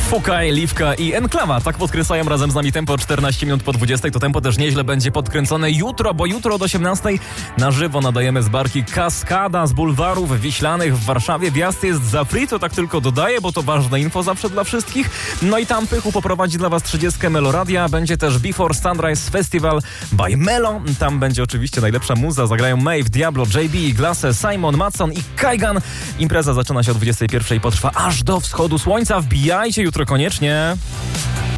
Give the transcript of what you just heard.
Fukaj, Liwka i Enklawa. Tak podkreślają razem z nami tempo 14 minut po 20. To tempo też nieźle będzie podkręcone jutro, bo jutro od 18 na żywo nadajemy z barki Kaskada z bulwarów wiślanych w Warszawie. Wjazd jest za free, to tak tylko dodaję, bo to ważne info zawsze dla wszystkich. No i tam Pychu poprowadzi dla was 30 Meloradia. Będzie też Before Sunrise Festival by Melo. Tam będzie oczywiście najlepsza muza. Zagrają Maeve, Diablo, JB, Glasse, Simon, Matson i Kaigan. Impreza zaczyna się o 21 i potrwa aż do wschodu słońca. Wbijajcie jutro koniecznie.